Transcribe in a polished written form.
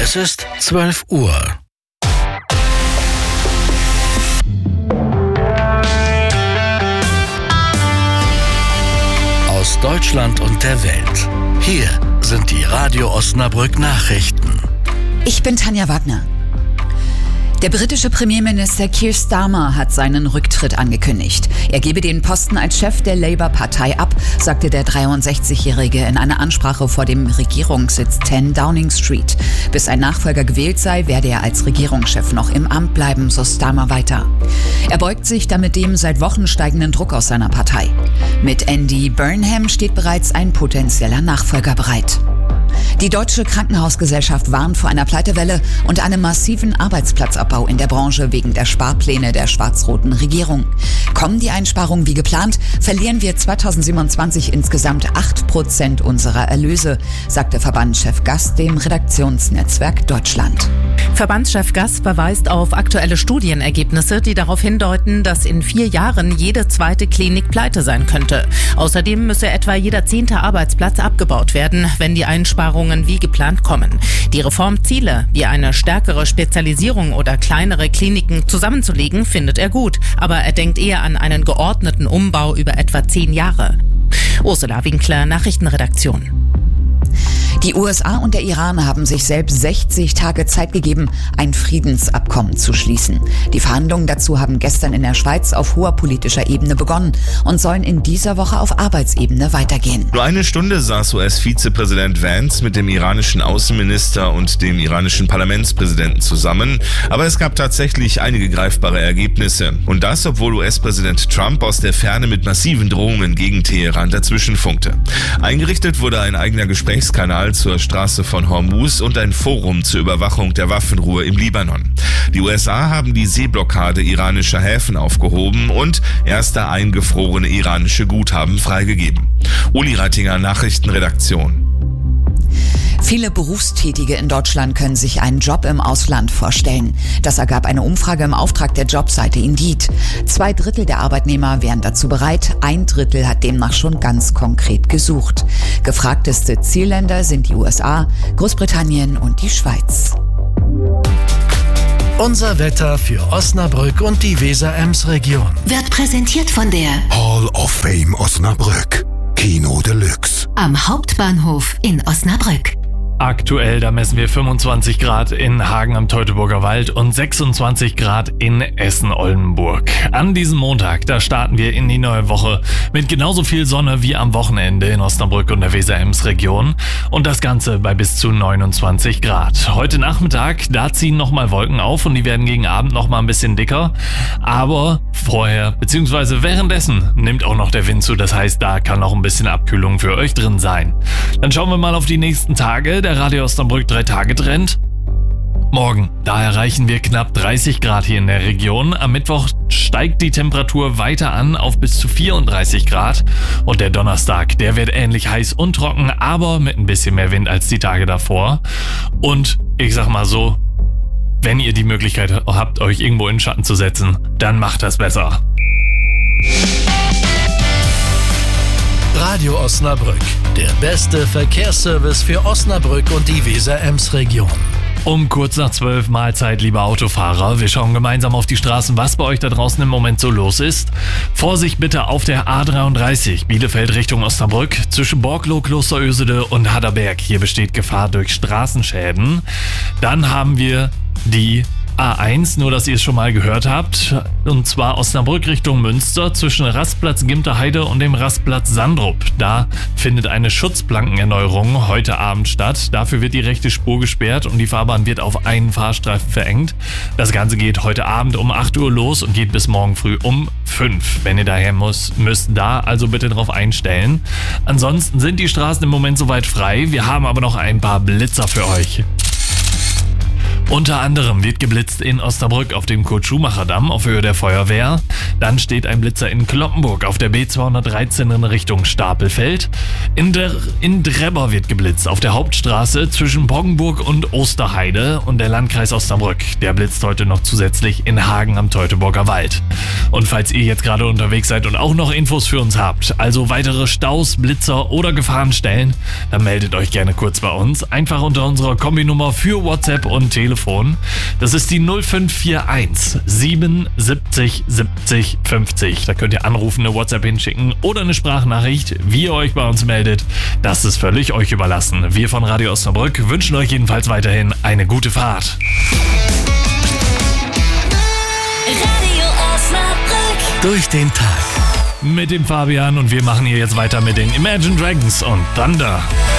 Es ist 12 Uhr. Aus Deutschland und der Welt. Hier sind die Radio Osnabrück Nachrichten. Ich bin Tanja Wagner. Der britische Premierminister Keir Starmer hat seinen Rücktritt angekündigt. Er gebe den Posten als Chef der Labour-Partei ab, sagte der 63-Jährige in einer Ansprache vor dem Regierungssitz 10 Downing Street. Bis ein Nachfolger gewählt sei, werde er als Regierungschef noch im Amt bleiben, so Starmer weiter. Er beugt sich damit dem seit Wochen steigenden Druck aus seiner Partei. Mit Andy Burnham steht bereits ein potenzieller Nachfolger bereit. Die Deutsche Krankenhausgesellschaft warnt vor einer Pleitewelle und einem massiven Arbeitsplatzabbau in der Branche wegen der Sparpläne der schwarz-roten Regierung. Kommen die Einsparungen wie geplant, verlieren wir 2027 insgesamt 8% unserer Erlöse, sagte Verbandschef Gass dem Redaktionsnetzwerk Deutschland. Verbandschef Gass verweist auf aktuelle Studienergebnisse, die darauf hindeuten, dass in 4 Jahren jede zweite Klinik pleite sein könnte. Außerdem müsse etwa jeder 10. Arbeitsplatz abgebaut werden, wenn die Einsparungen wie geplant kommen. Die Reformziele, wie eine stärkere Spezialisierung oder kleinere Kliniken zusammenzulegen, findet er gut. Aber er denkt eher an einen geordneten Umbau über etwa 10 Jahre. Ursula Winkler, Nachrichtenredaktion. Die USA und der Iran haben sich selbst 60 Tage Zeit gegeben, ein Friedensabkommen zu schließen. Die Verhandlungen dazu haben gestern in der Schweiz auf hoher politischer Ebene begonnen und sollen in dieser Woche auf Arbeitsebene weitergehen. Nur eine Stunde saß US-Vizepräsident Vance mit dem iranischen Außenminister und dem iranischen Parlamentspräsidenten zusammen. Aber es gab tatsächlich einige greifbare Ergebnisse. Und das, obwohl US-Präsident Trump aus der Ferne mit massiven Drohungen gegen Teheran dazwischenfunkte. Eingerichtet wurde ein eigener Gesprächskanal zur Straße von Hormuz und ein Forum zur Überwachung der Waffenruhe im Libanon. Die USA haben die Seeblockade iranischer Häfen aufgehoben und erste eingefrorene iranische Guthaben freigegeben. Uli Reitinger, Nachrichtenredaktion. Viele Berufstätige in Deutschland können sich einen Job im Ausland vorstellen. Das ergab eine Umfrage im Auftrag der Jobseite Indeed. 2/3 der Arbeitnehmer wären dazu bereit, 1/3 hat demnach schon ganz konkret gesucht. Gefragteste Zielländer sind die USA, Großbritannien und die Schweiz. Unser Wetter für Osnabrück und die Weser-Ems-Region Wird präsentiert von der Hall of Fame Osnabrück. Kino Deluxe. am Hauptbahnhof in Osnabrück. Aktuell, da messen wir 25 Grad in Hagen am Teutoburger Wald und 26 Grad in Essen-Oldenburg. An diesem Montag, da starten wir in die neue Woche mit genauso viel Sonne wie am Wochenende in Osnabrück und der Weser-Ems-Region und das Ganze bei bis zu 29 Grad. Heute Nachmittag, da ziehen nochmal Wolken auf und die werden gegen Abend nochmal ein bisschen dicker, aber vorher bzw. währenddessen nimmt auch noch der Wind zu, das heißt, da kann noch ein bisschen Abkühlung für euch drin sein. Dann schauen wir mal auf die nächsten Tage. Der Radio Osnabrück 3-Tage-Trend. Morgen, da erreichen wir knapp 30 Grad hier in der Region. Am Mittwoch steigt die Temperatur weiter an auf bis zu 34 Grad. Und der Donnerstag, der wird ähnlich heiß und trocken, aber mit ein bisschen mehr Wind als die Tage davor. Und ich sag mal so, wenn ihr die Möglichkeit habt, euch irgendwo in den Schatten zu setzen, dann macht das besser. Radio Osnabrück, der beste Verkehrsservice für Osnabrück und die Weser-Ems-Region. Um kurz nach 12 Mahlzeit, liebe Autofahrer. Wir schauen gemeinsam auf die Straßen, was bei euch da draußen im Moment so los ist. Vorsicht bitte auf der A33, Bielefeld Richtung Osnabrück, zwischen Borgloh, Klosterösede und Hadderberg. Hier besteht Gefahr durch Straßenschäden. Dann haben wir die A1, nur dass ihr es schon mal gehört habt, und zwar Osnabrück Richtung Münster zwischen Rastplatz Gimterheide und dem Rastplatz Sandrup. Da findet eine Schutzplankenerneuerung heute Abend statt. Dafür wird die rechte Spur gesperrt und die Fahrbahn wird auf einen Fahrstreifen verengt. Das Ganze geht heute Abend um 8 Uhr los und geht bis morgen früh um 5. Wenn ihr daher müsst da also bitte drauf einstellen. Ansonsten sind die Straßen im Moment soweit frei. Wir haben aber noch ein paar Blitzer für euch. Unter anderem wird geblitzt in Osnabrück auf dem Kurt-Schumacher-Damm auf Höhe der Feuerwehr. Dann steht ein Blitzer in Cloppenburg auf der B213 in Richtung Stapelfeld. In Drebber wird geblitzt auf der Hauptstraße zwischen Poggenburg und Osterheide. Und der Landkreis Osnabrück, der blitzt heute noch zusätzlich in Hagen am Teutoburger Wald. Und falls ihr jetzt gerade unterwegs seid und auch noch Infos für uns habt, also weitere Staus, Blitzer oder Gefahrenstellen, dann meldet euch gerne kurz bei uns. Einfach unter unserer Kombinummer für WhatsApp und Telefon. Das ist die 0541 77 70 50. Da könnt ihr anrufen, eine WhatsApp hinschicken oder eine Sprachnachricht, wie ihr euch bei uns meldet. Das ist völlig euch überlassen. Wir von Radio Osnabrück wünschen euch jedenfalls weiterhin eine gute Fahrt. Radio Osnabrück. Durch den Tag. Mit dem Fabian und wir machen hier jetzt weiter mit den Imagine Dragons und Thunder.